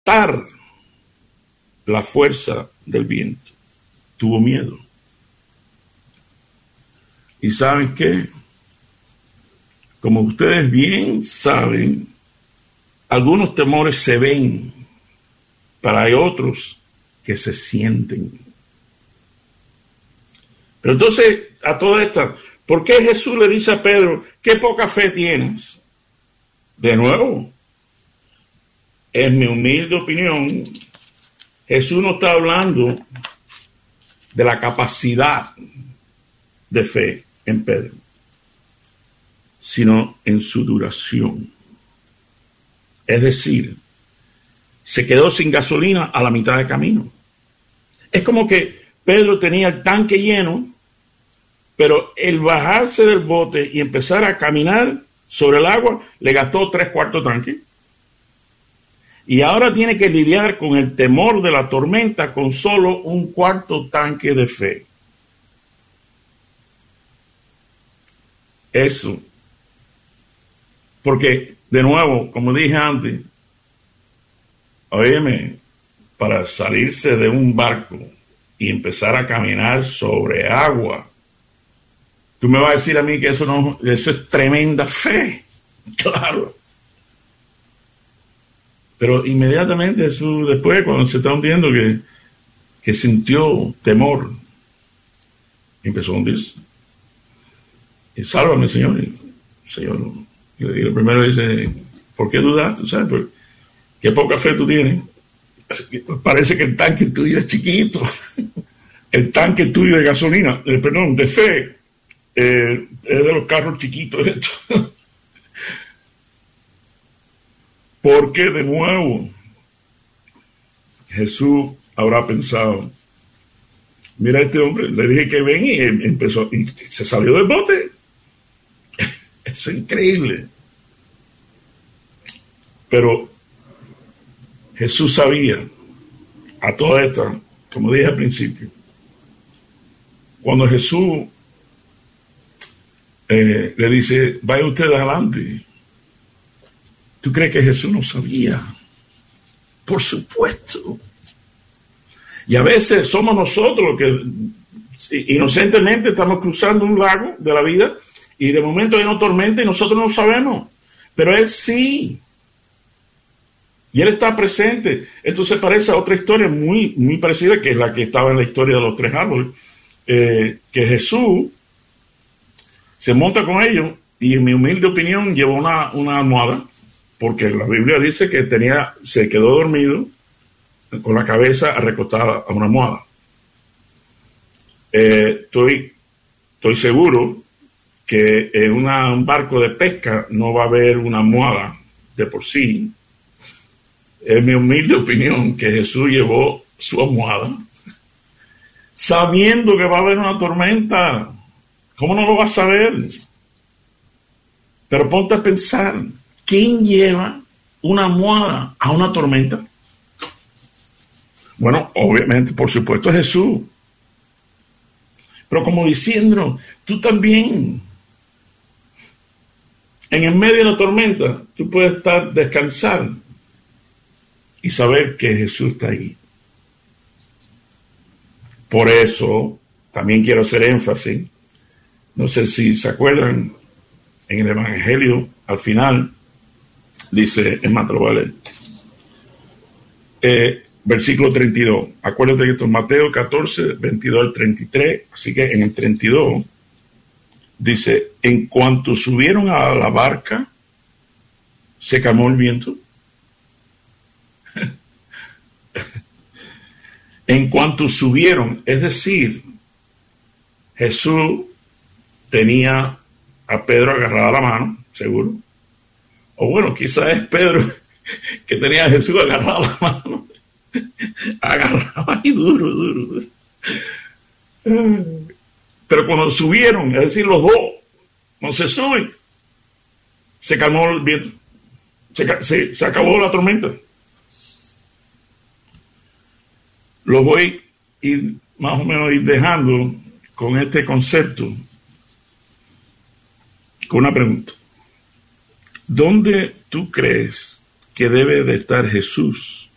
soportar la fuerza del viento. Tuvo miedo. ¿Y saben qué? Como ustedes bien saben, algunos temores se ven, pero hay otros que se sienten. Pero entonces, a toda esta, ¿por qué Jesús le dice a Pedro, qué poca fe tienes? De nuevo, en mi humilde opinión, Jesús no está hablando de la capacidad de fe en Pedro, sino en su duración. Es decir, se quedó sin gasolina a la mitad del camino. Es como que Pedro tenía el tanque lleno, pero el bajarse del bote y empezar a caminar sobre el agua le gastó 3/4 tanque. Y ahora tiene que lidiar con el temor de la tormenta con solo 1/4 tanque de fe. Eso. Porque, de nuevo, como dije antes, óyeme, para salirse de un barco y empezar a caminar sobre agua, tú me vas a decir a mí que eso es tremenda fe. Claro. Pero inmediatamente Jesús, después, cuando se está hundiendo, que sintió temor, empezó a hundirse. Y sálvame, Señor. Y Señor, y el primero dice, ¿por qué dudaste? ¿Sabes? ¿Qué poca fe tú tienes? Parece que el tanque tuyo es chiquito. El tanque tuyo de gasolina, perdón, de fe, es de los carros chiquitos estos. Porque de nuevo Jesús habrá pensado, mira a este hombre, le dije que ven y empezó, y se salió del bote. Es increíble. Pero Jesús sabía a toda esta, como dije al principio, cuando Jesús le dice, vaya usted adelante, ¿tú crees que Jesús no sabía? Por supuesto. Y a veces somos nosotros los que inocentemente estamos cruzando un lago de la vida y de momento hay una tormenta y nosotros no sabemos. Pero Él sí. Y Él está presente. Esto se parece a otra historia muy, muy parecida, que es la que estaba en la historia de los 3 árboles. Que Jesús se monta con ellos y, en mi humilde opinión, llevó una almohada, porque la Biblia dice que se quedó dormido con la cabeza recostada a una almohada. Estoy seguro que en un barco de pesca no va a haber una almohada de por sí. Es mi humilde opinión que Jesús llevó su almohada sabiendo que va a haber una tormenta. ¿Cómo no lo vas a saber? Pero ponte a pensar, ¿quién lleva una almohada a una tormenta? Bueno, obviamente, por supuesto, Jesús. Pero como diciendo, tú también, en el medio de la tormenta, tú puedes descansar y saber que Jesús está ahí. Por eso, también quiero hacer énfasis, no sé si se acuerdan, en el Evangelio, al final, dice, es más, te lo voy a leer. Versículo 32. Acuérdate que esto es Mateo 14, 22 al 33. Así que en el 32 dice, en cuanto subieron a la barca, se calmó el viento. En cuanto subieron, es decir, Jesús tenía a Pedro agarrado a la mano, seguro. O bueno, quizás es Pedro que tenía a Jesús agarrado a la mano. Agarraba ahí duro. Pero cuando subieron, es decir, los dos, cuando se suben, se calmó el viento. Se acabó la tormenta. Lo voy a ir más o menos ir dejando con este concepto, con una pregunta. ¿Dónde tú crees que debe de estar Jesús